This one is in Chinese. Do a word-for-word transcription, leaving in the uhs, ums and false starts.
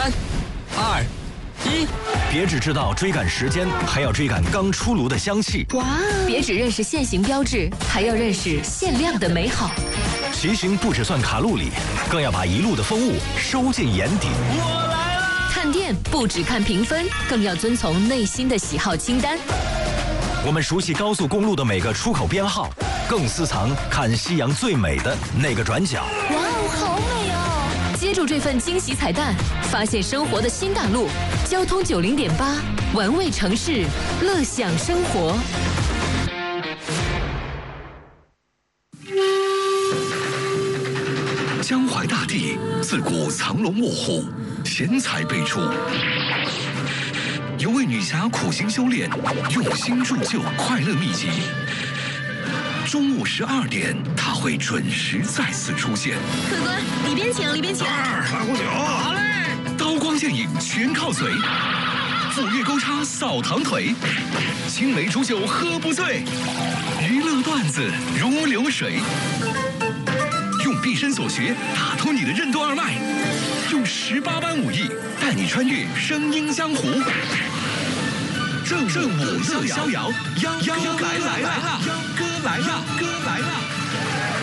三、二、一， 别只知道追赶时间，还要追赶刚出炉的香气。 哇！别只认识限行标志，还要认识限量的美好。 骑行不只算卡路里，更要把一路的风物收进眼底。 我来啦！ 看店不只看评分，更要遵从内心的喜好清单。 我们熟悉高速公路的每个出口编号，更私藏看夕阳最美的那个转角。 哇哦，好美哦！接住这份惊喜彩蛋，发现生活的新大陆。交通九零点八，玩味城市，乐享生活。 江淮大地自古藏龙卧虎，贤才辈出。有位女侠苦心修炼，用心铸就快乐秘籍。中午十二点，她会准时再次出现。 客官，里边请，里边请。 来壶酒。好嘞。刀光剑影全靠嘴，斧钺钩叉扫堂腿，青梅煮酒喝不醉，娱乐段子如流水。用毕生所学打通你的任督二脉，用十八般武艺带你穿越声音江湖。正正午乐逍遥，幺幺来来来了，幺哥来了，哥来了。